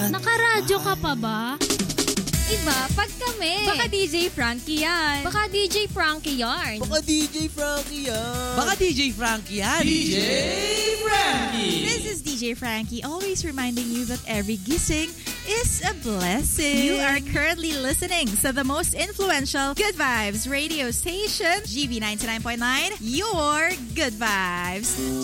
Nakaradyo ka pa ba? Iba, pag kami. Baka DJ Frankie yan. Baka DJ Frankie yarn. Baka DJ Frankie yan. Baka DJ Frankie yan. DJ Frankie. This is DJ Frankie, always reminding you that every gising is a blessing. You are currently listening to the most influential Good Vibes radio station, GB 99.9, your Good Vibes.